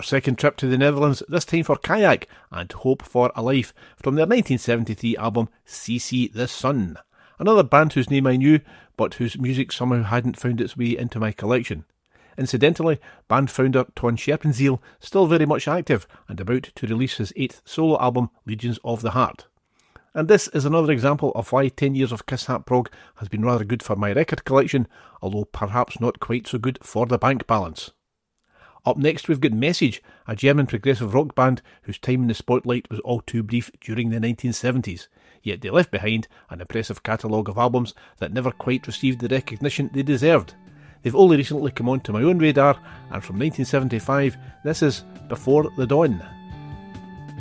Our second trip to the Netherlands, this time for Kayak and Hope for a Life, from their 1973 album CC the Sun. Another band whose name I knew, but whose music somehow hadn't found its way into my collection. Incidentally, band founder Ton Scherpenzeel still very much active and about to release his 8th solo album, Legions of the Heart. And this is another example of why 10 years of Kiss Hat Prog has been rather good for my record collection, although perhaps not quite so good for the bank balance. Up next we've got Message, a German progressive rock band whose time in the spotlight was all too brief during the 1970s, yet they left behind an impressive catalogue of albums that never quite received the recognition they deserved. They've only recently come onto my own radar, and from 1975, this is Before the Dawn.